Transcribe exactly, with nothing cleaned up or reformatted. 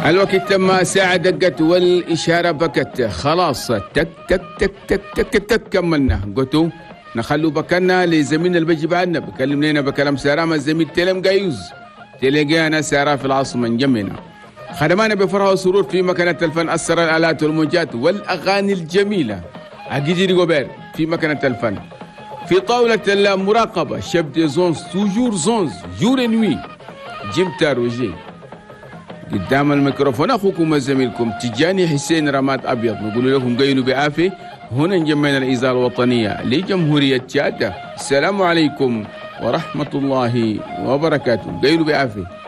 الوقت تم، ساعة دقت والإشارة بكت، خلاص تك تك تك تك تك تك كملنا. قلتوا نخلوا بكنا لزميلنا اللي بيجي بعدنا بكلم لنا بكلام سارة ما الزميل تلم قايوز تلاقينا سارة في العاصمة جمينا خدمانا بفرح وسرور في مكانة الفن، أسر الآلات والموجات والأغاني الجميلة أجيجي ريغوبير في مكانة الفن، في طاولة المراقبة شيف دي زونز توجور زونز جور نوي جيمتا روجي. قدام الميكروفون أخوكم وزميلكم تجاني حسين رماد أبيض، نقول لكم قيلوا بعافية. هنا نجمعنا الإذاعة الوطنية لجمهورية تشاد. السلام عليكم ورحمة الله وبركاته. قيلوا بعافية.